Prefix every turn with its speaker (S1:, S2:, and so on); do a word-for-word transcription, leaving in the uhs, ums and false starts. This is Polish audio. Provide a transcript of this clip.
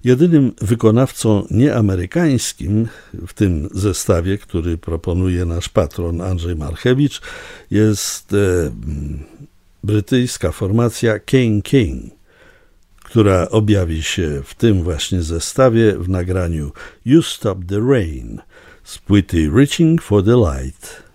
S1: Jedynym wykonawcą nieamerykańskim w tym zestawie, który proponuje nasz patron Andrzej Marchewicz, jest e, brytyjska formacja King King, która objawi się w tym właśnie zestawie w nagraniu You Stop the Rain z płyty Reaching for the Light.